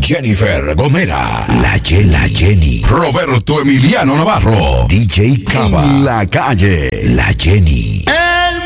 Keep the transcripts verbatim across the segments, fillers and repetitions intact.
Jennifer Gomera, la Jenny, la Jenny, Roberto Emiliano Navarro, D J Cava, en la calle, la Jenny. El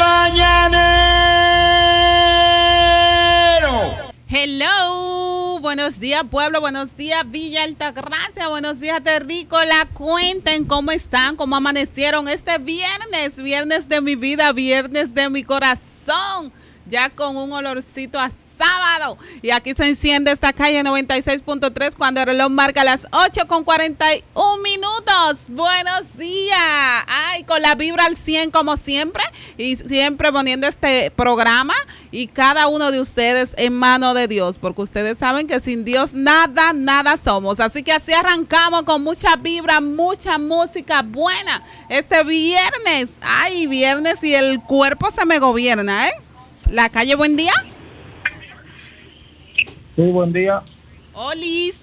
Mañanero. Hello, buenos días pueblo, buenos días Villa Altagracia, buenos días Terrícola. Cuenten cómo están, cómo amanecieron este viernes, viernes de mi vida, viernes de mi corazón, ya con un olorcito a sábado. Y aquí se enciende esta calle noventa y seis punto tres cuando el reloj marca las ocho con cuarenta y un minutos. Buenos días. Ay, con la vibra al cien como siempre y siempre poniendo este programa y cada uno de ustedes en mano de Dios, porque ustedes saben que sin Dios nada, nada somos. Así que así arrancamos con mucha vibra, mucha música buena este viernes. Ay, viernes y el cuerpo se me gobierna, ¿eh? La calle, buen día. Sí, buen día. Olis.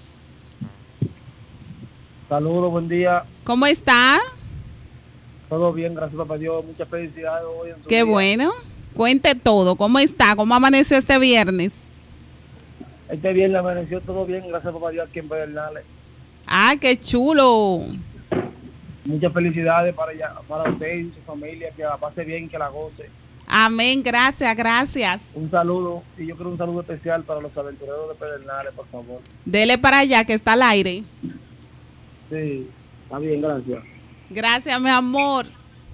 Saludos, buen día. ¿Cómo está? Todo bien, gracias a Dios. Muchas felicidades hoy en su Qué día. bueno. Cuente todo. ¿Cómo está? ¿Cómo amaneció este viernes? Este viernes amaneció todo bien, gracias a Dios aquí en Pedernales. Ah, qué chulo. Muchas felicidades para, ella, para usted y su familia, que la pase bien, que la goce. Amén, gracias, gracias. Un saludo, y yo quiero un saludo especial para los aventureros de Pedernales, por favor. Dele para allá, que está al aire. Sí, está bien, gracias. Gracias, mi amor.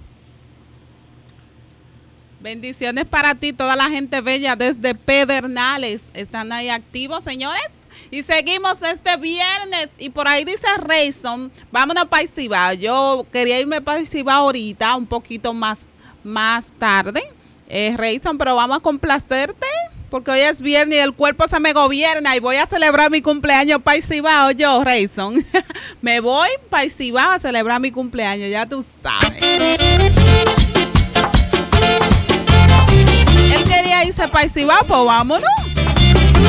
Bendiciones para ti, toda la gente bella desde Pedernales. Están ahí activos, señores. Y seguimos este viernes. Y por ahí dice Rayson, vámonos para Cibao. Yo quería irme para Cibao ahorita, un poquito más, más tarde. Eh, Rayson, pero vamos a complacerte, porque hoy es viernes y el cuerpo se me gobierna y voy a celebrar mi cumpleaños para Cibao yo, Rayson. Me voy para Cibao a celebrar mi cumpleaños, ya tú sabes. Él quería irse para Cibao, pues vámonos.